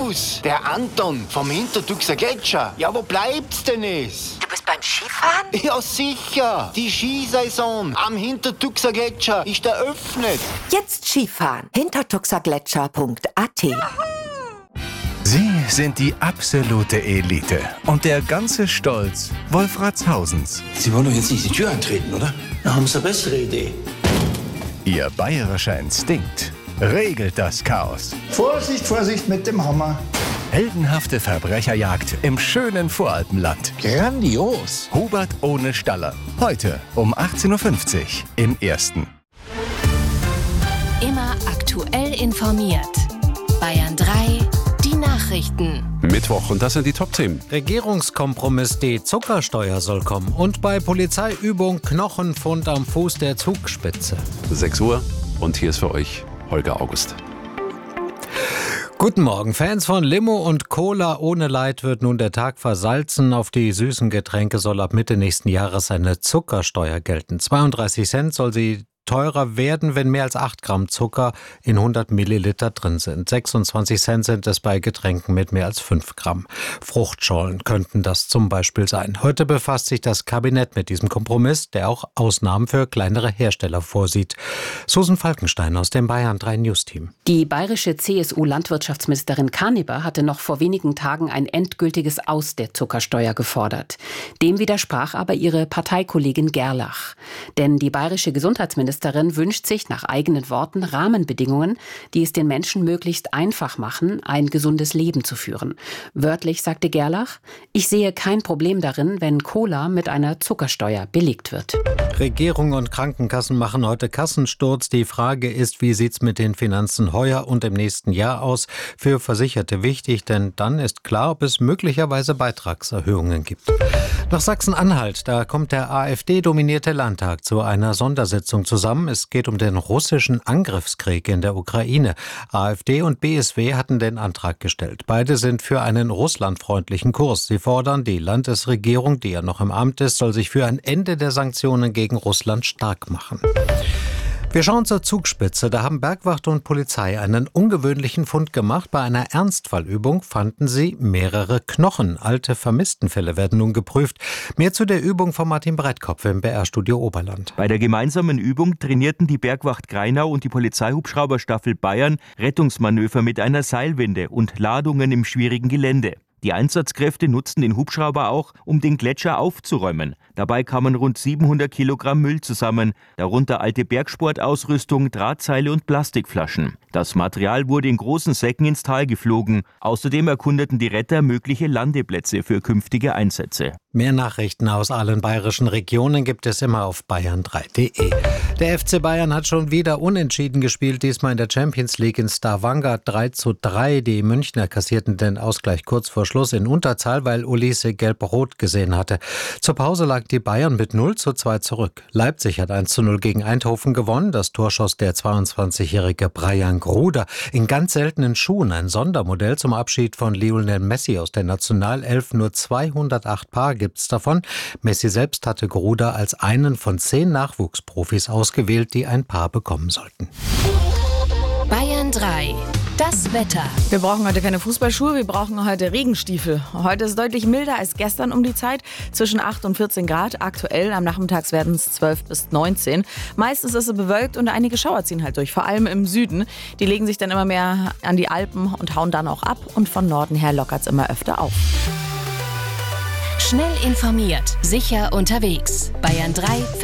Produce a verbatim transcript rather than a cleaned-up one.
Servus, der Anton vom Hintertuxer Gletscher. Ja, wo bleibt's denn es? Du bist beim Skifahren? Ja, sicher. Die Skisaison am Hintertuxer Gletscher ist eröffnet. Jetzt Skifahren. hintertuxergletscher punkt a t. Sie sind die absolute Elite und der ganze Stolz Wolfratshauens. Sie wollen doch jetzt nicht die Tür eintreten, oder? Da haben Sie eine bessere Idee. Ihr bayerischer Instinkt regelt das Chaos. Vorsicht, Vorsicht mit dem Hammer. Heldenhafte Verbrecherjagd im schönen Voralpenland. Grandios. Hubert ohne Staller. Heute um achtzehn Uhr fünfzig im Ersten. Immer aktuell informiert. Bayern drei, die Nachrichten. Mittwoch und das sind die Top-Themen. Regierungskompromiss, die Zuckersteuer soll kommen. Und bei Polizeiübung Knochenfund am Fuß der Zugspitze. sechs Uhr und hier ist für euch Holger August. Guten Morgen. Fans von Limo und Cola ohne Leid wird nun der Tag versalzen. Auf die süßen Getränke soll ab Mitte nächsten Jahres eine Zuckersteuer gelten. zweiunddreißig Cent soll sie teurer werden, wenn mehr als acht Gramm Zucker in hundert Milliliter drin sind. sechsundzwanzig Cent sind es bei Getränken mit mehr als fünf Gramm. Fruchtschollen könnten das zum Beispiel sein. Heute befasst sich das Kabinett mit diesem Kompromiss, der auch Ausnahmen für kleinere Hersteller vorsieht. Susan Falkenstein aus dem Bayern drei News Team. Die bayerische C S U-Landwirtschaftsministerin Karneber hatte noch vor wenigen Tagen ein endgültiges Aus der Zuckersteuer gefordert. Dem widersprach aber ihre Parteikollegin Gerlach. Denn die bayerische Gesundheitsministerin wünscht sich nach eigenen Worten Rahmenbedingungen, die es den Menschen möglichst einfach machen, ein gesundes Leben zu führen. Wörtlich sagte Gerlach: Ich sehe kein Problem darin, wenn Cola mit einer Zuckersteuer belegt wird. Regierung und Krankenkassen machen heute Kassensturz. Die Frage ist, wie sieht's mit den Finanzen heuer und im nächsten Jahr aus? Für Versicherte wichtig, denn dann ist klar, ob es möglicherweise Beitragserhöhungen gibt. Nach Sachsen-Anhalt, da kommt der AfD-dominierte Landtag zu einer Sondersitzung zusammen. Es geht um den russischen Angriffskrieg in der Ukraine. AfD und B S W hatten den Antrag gestellt. Beide sind für einen russlandfreundlichen Kurs. Sie fordern, die Landesregierung, die ja noch im Amt ist, soll sich für ein Ende der Sanktionen gegen Russland stark machen. Wir schauen zur Zugspitze. Da haben Bergwacht und Polizei einen ungewöhnlichen Fund gemacht. Bei einer Ernstfallübung fanden sie mehrere Knochen. Alte Vermisstenfälle werden nun geprüft. Mehr zu der Übung von Martin Breitkopf im B R-Studio Oberland. Bei der gemeinsamen Übung trainierten die Bergwacht Greinau und die Polizeihubschrauberstaffel Bayern Rettungsmanöver mit einer Seilwinde und Ladungen im schwierigen Gelände. Die Einsatzkräfte nutzten den Hubschrauber auch, um den Gletscher aufzuräumen. Dabei kamen rund siebenhundert Kilogramm Müll zusammen, darunter alte Bergsportausrüstung, Drahtseile und Plastikflaschen. Das Material wurde in großen Säcken ins Tal geflogen. Außerdem erkundeten die Retter mögliche Landeplätze für künftige Einsätze. Mehr Nachrichten aus allen bayerischen Regionen gibt es immer auf bayern drei punkt de. Der F C Bayern hat schon wieder unentschieden gespielt, diesmal in der Champions League in Stavanger drei zu drei. Die Münchner kassierten den Ausgleich kurz vor Schluss in Unterzahl, weil Ulisse gelb-rot gesehen hatte. Zur Pause lag die Bayern mit null zu zwei zurück. Leipzig hat eins zu null gegen Eindhoven gewonnen. Das Tor schoss der zweiundzwanzigjährige Brian Gruder. In ganz seltenen Schuhen, ein Sondermodell zum Abschied von Lionel Messi aus der Nationalelf. Nur zweihundertacht Paar gibt's davon. Messi selbst hatte Gruder als einen von zehn Nachwuchsprofis ausgewählt, die ein Paar bekommen sollten. Bayern drei. Das Wetter. Wir brauchen heute keine Fußballschuhe, wir brauchen heute Regenstiefel. Heute ist es deutlich milder als gestern um die Zeit, zwischen acht und vierzehn Grad. Aktuell am Nachmittags werden es zwölf bis neunzehn. Meistens ist es bewölkt und einige Schauer ziehen halt durch, vor allem im Süden. Die legen sich dann immer mehr an die Alpen und hauen dann auch ab und von Norden her lockert es immer öfter auf. Schnell informiert, sicher unterwegs. Bayern drei